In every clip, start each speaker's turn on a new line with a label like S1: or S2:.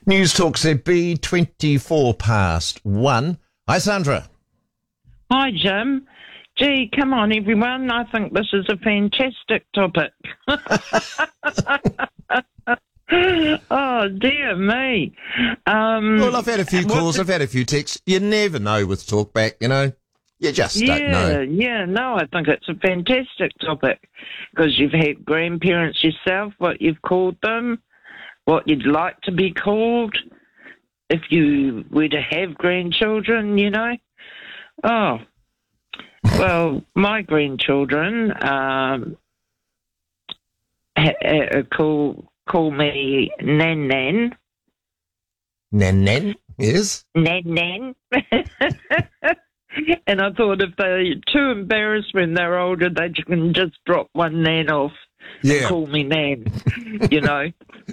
S1: News Talk ZB, 24 past 1. Hi, Sandra.
S2: Hi, Jim. Gee, come on, everyone. I think this is a fantastic topic. Oh, dear me.
S1: Well, I've had a few calls, I've had a few texts. You never know with Talkback, you know. You just don't know.
S2: No, I think it's a fantastic topic because you've had grandparents yourself, what you've called them, what you'd like to be called if you were to have grandchildren, you know. Oh, well, my grandchildren call me Nan Nan.
S1: Nan Nan, yes?
S2: Nan Nan. And I thought if they're too embarrassed when they're older, they can just drop one Nan off and call me Nan, you know.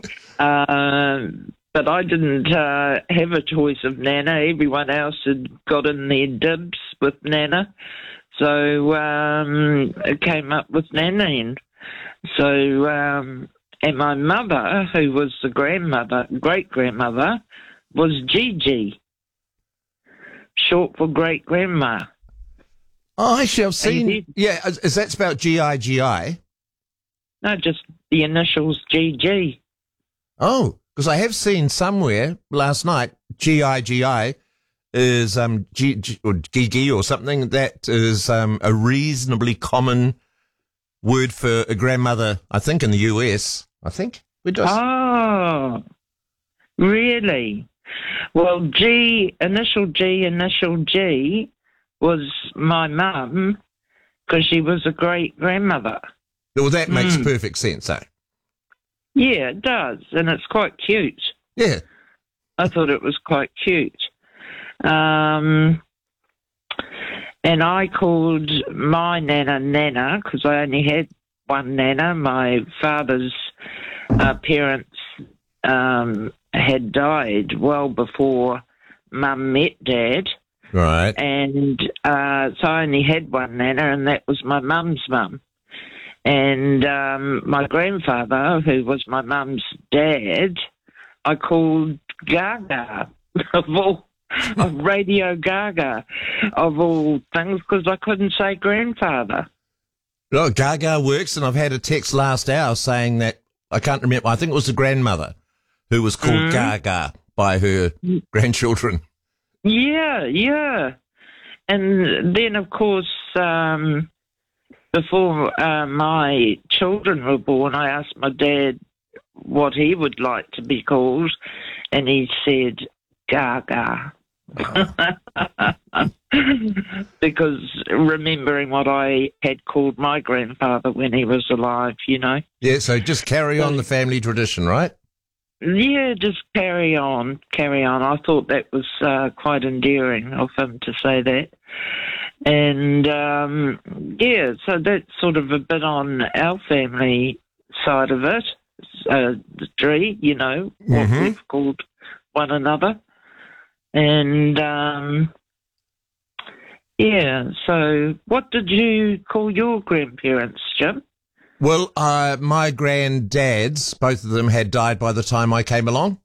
S2: But I didn't have a choice of Nana. Everyone else had got in their dibs with Nana. So it came up with Nan Nan. So, and my mother, who was the great-grandmother, was Gigi, short for great-grandma.
S1: Oh, actually, I've seen... Yeah, is that spelled G-I-G-I?
S2: No, just the initials GG.
S1: Oh, because I have seen somewhere last night, G-I-G-I is or Gigi or something. That is a reasonably common word for a grandmother, I think, in the US. I think.
S2: Oh, really? Well, initial G was my mum because she was a great-grandmother.
S1: Well, that makes perfect sense, eh?
S2: Yeah, it does, and it's quite cute.
S1: Yeah.
S2: I thought it was quite cute. And I called my Nana because I only had one Nana. My father's parents had died well before Mum met Dad.
S1: Right.
S2: And so I only had one Nana, and that was my mum's mum. And my grandfather, who was my mum's dad, I called Gaga, of Radio Gaga, of all things, because I couldn't say grandfather.
S1: No, Gaga works, and I've had a text last hour saying that, I can't remember, I think it was the grandmother who was called Gaga by her grandchildren. Yeah. And then, of course... before my children were born, I asked my dad what he would like to be called, and he said Gaga. Because remembering what I had called my grandfather when he was alive, you know. Yeah, so just carry on the family tradition, right?
S2: Yeah, just carry on. I thought that was quite endearing of him to say that. And, so that's sort of a bit on our family side of it, the tree, you know, what we've called one another. And, so what did you call your grandparents, Jim?
S1: Well, my granddads, both of them had died by the time I came along.